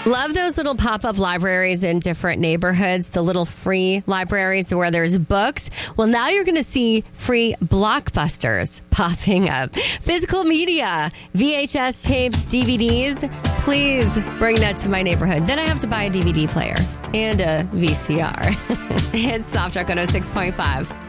Love those little pop-up libraries in different neighborhoods, the little free libraries where there's books. Well, now you're going to see free Blockbusters popping up. Physical media, VHS tapes, DVDs. Please bring that to my neighborhood. Then I have to buy a DVD player and a VCR. It's Soft Rock 106.5.